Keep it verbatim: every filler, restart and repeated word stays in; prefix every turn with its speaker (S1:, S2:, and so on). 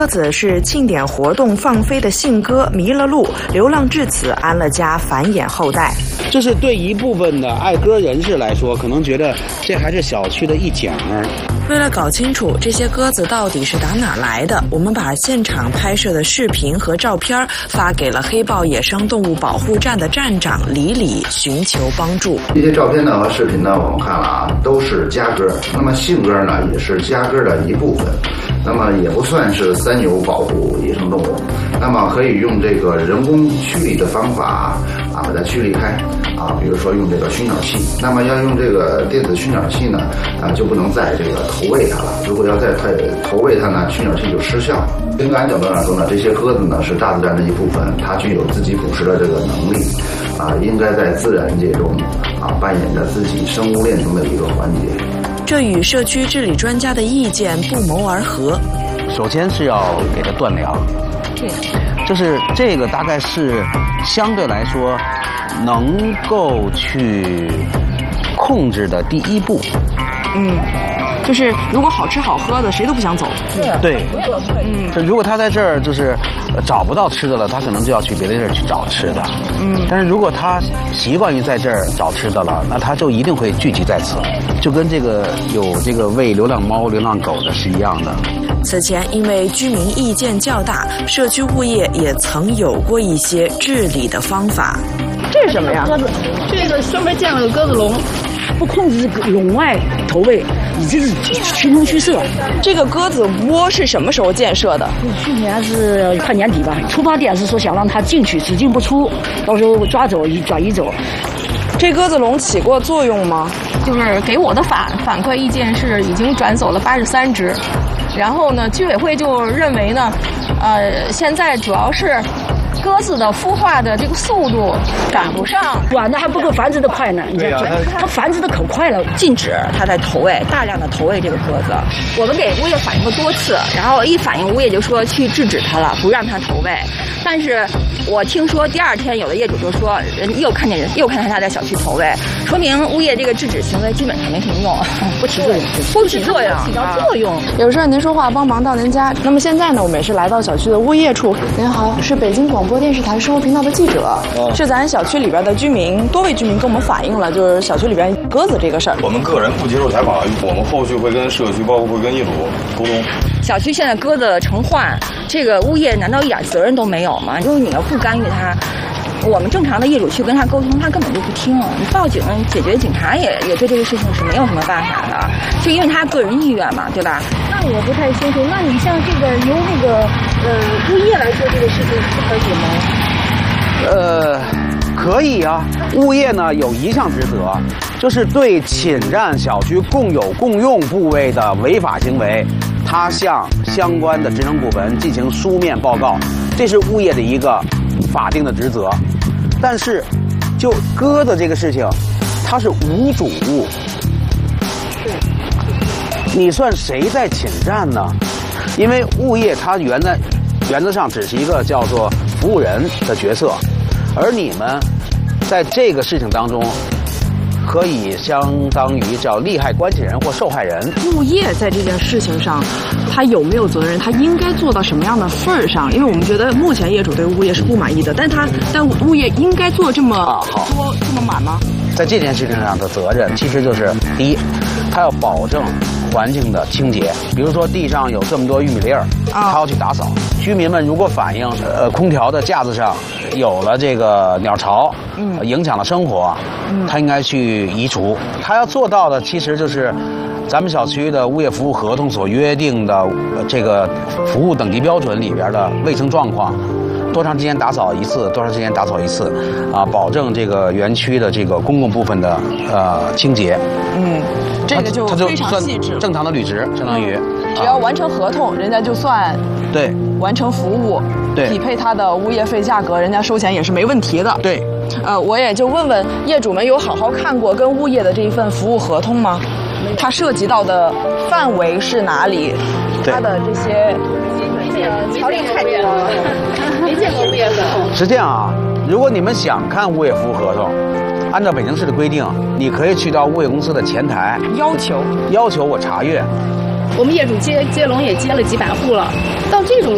S1: 鸽子是庆典活动放飞的信鸽，迷了路，流浪至此，安了家，繁衍后代。
S2: 这是对一部分的爱鸽人士来说，可能觉得这还是小区的一景儿。
S1: 为了搞清楚这些鸽子到底是打哪来的，我们把现场拍摄的视频和照片发给了黑豹野生动物保护站的站长李李，寻求帮助。
S3: 这些照片呢和视频呢，我们看了啊，都是家鸽，那么信鸽呢也是家鸽的一部分，那么也不算是三有保护野生动物，那么可以用这个人工驱离的方法啊，把它驱离开啊，比如说用这个熏鸟器。那么要用这个电子熏鸟器呢，啊就不能再这个投喂它了。如果要再投喂它呢，熏鸟器就失效了。从感角度上说呢，这些鸽子呢是大自然的一部分，它具有自己捕食的这个能力，啊，应该在自然界中啊扮演着自己生物链中的一个环节。
S1: 这与社区治理专家的意见不谋而合。
S2: 首先是要给它断粮，
S1: 对，
S2: 就是这个大概是相对来说能够去控制的第一步。
S4: 嗯，就是如果好吃好喝的，谁都不想走。
S2: 对，嗯，就如果他在这儿就是找不到吃的了，他可能就要去别的地儿去找吃的。嗯，但是如果他习惯于在这儿找吃的了，那他就一定会聚集在此，就跟这个有这个喂流浪猫、流浪狗的是一样的。
S1: 此前，因为居民意见较大，社区物业也曾有过一些治理的方法。
S4: 这是什么呀？
S5: 鸽子，这个专门建了个鸽子笼，不控制笼外投喂，已经是群龙驱射。
S4: 这个鸽子窝是什么时候建设的？
S5: 去年是快年底吧，出发点是说想让它进去，只进不出，到时候抓走转移走。
S4: 这鸽子笼起过作用吗？
S6: 就是给我的反反馈意见是已经转走了八十三只，然后呢，居委会就认为呢，呃，现在主要是鸽子的孵化的这个速度赶不上，
S5: 短的还不够繁殖的快呢。你看，它繁殖的可快了。
S4: 禁止它在投喂，大量的投喂这个鸽子。我们给物业反映过多次，然后一反映物业就说去制止它了，不让它投喂。但是我听说第二天有的业主就说，人又看见人又看见他在小区投喂，说明物业这个制止行为基本上没什么用，
S5: 不起作用，
S4: 不起作用，
S5: 起到作用。
S4: 有事您说话帮忙到您家。那么现在呢，我们也是来到小区的物业处。您好，是北京广播电视台生活频道的记者，哦、是咱小区里边的居民，多位居民跟我们反映了，就是小区里边鸽子这个事儿。
S7: 我们个人不接受采访，我们后续会跟社区，包括会跟业主沟通。
S4: 小区现在鸽子成患，这个物业难道一点责任都没有吗？就是你要不干预它，我们正常的业主去跟他沟通，他根本就不听。你报警解决，警察也也对这个事情是没有什么办法的，就因为他个人意愿嘛，对吧？
S5: 那我不太清楚，那你像这个由那个呃物业来做这个事情，是可以吗？
S2: 呃，可以啊。物业呢有一项职责，就是对侵占小区共有共用部位的违法行为，他向相关的职能部门进行书面报告，这是物业的一个法定的职责。但是，就鸽子这个事情，它是无主物，你算谁在侵占呢？因为物业它原来原则上只是一个叫做服务人的角色，而你们在这个事情当中，可以相当于叫利害关系人或受害人。
S4: 物业在这件事情上，他有没有责任？他应该做到什么样的份儿上？因为我们觉得目前业主对物业是不满意的，但他但物业应该做这么多、这么满吗？
S2: 在这件事情上的责任，其实就是第一，他要保证环境的清洁，比如说地上有这么多玉米粒儿，他要去打扫。居民们如果反映，呃，空调的架子上有了这个鸟巢，嗯，影响了生活，嗯，他应该去移除。他要做到的其实就是咱们小区的物业服务合同所约定的这个服务等级标准里边的卫生状况。多长时间打扫一次？多长时间打扫一次？啊，保证这个园区的这个公共部分的呃清洁。嗯，这个就非常细致，正常的履职，相当于、
S4: 嗯、只要完成合同，人家就算
S2: 对
S4: 完成服务，
S2: 对
S4: 匹配他的物业费价格，人家收钱也是没问题的。
S2: 对，
S4: 呃，我也就问问业主们，有好好看过跟物业的这一份服务合同吗？它涉及到的范围是哪里？它的这些。
S5: 条例太多了，没见过物业合同。
S2: 是这样啊，如果你们想看物业服务合同，按照北京市的规定，你可以去到物业公司的前台
S4: 要求要
S2: 求我查阅。
S5: 我们业主接接龙也接了几百户了，到这种